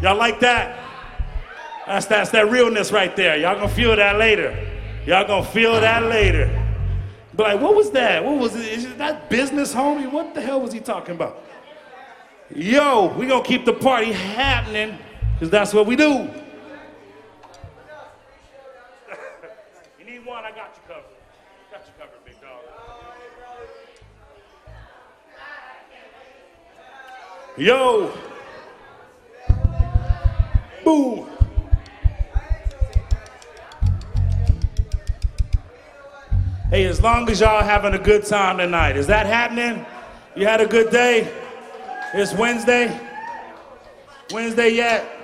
Y'all like that? That's that realness right there. Y'all gonna feel that later. Y'all gonna feel that later. Be like, what was that? What was it? Is that business, homie? What the hell was he talking about? Yo, we gonna keep the party happening, because that's what we do. You need one? I got you covered. Got you covered, big dog. Yo. Boo. Hey, as long as y'all having a good time tonight, is that happening? You had a good day? It's Wednesday? Wednesday yet?